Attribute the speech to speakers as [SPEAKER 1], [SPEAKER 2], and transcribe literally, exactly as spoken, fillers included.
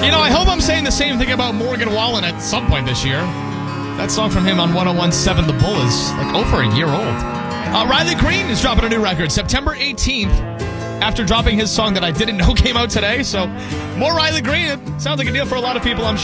[SPEAKER 1] You know, I hope I'm saying the same thing about Morgan Wallen at some point this year. That song from him on one oh one point seven The Bull is like over a year old. Uh, Riley Green is dropping a new record September eighteenth after dropping his song that I didn't know came out today. So more Riley Green. It sounds like a deal for a lot of people, I'm sure.